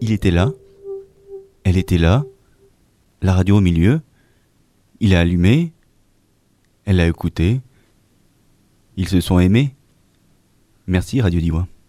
Il était là, elle était là, la radio au milieu, il a allumé, elle l'a écouté, ils se sont aimés. Merci Radio Diwa.